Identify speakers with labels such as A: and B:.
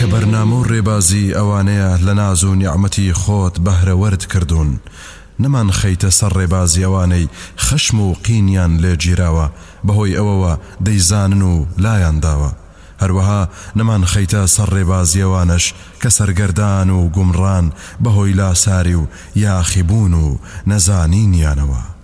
A: بەرنامە و ڕێبازی ئەوانەیە لە ناز و نیعمەتی خۆت بەهرەوەرد کردوون، نەمان خەیتە سەر ڕێبازی ئەوانەی خەشم و قینیان لێ گیراوە بەهۆی ئەوەوە دەیزانن و لایان داوە. هەروەها نەمان خەیتە سەر ڕێبازی ئەوانش کە سەرگەردان و گومڕان بەهۆی لاساری و یاخیبوون و نەزانینیانەوە.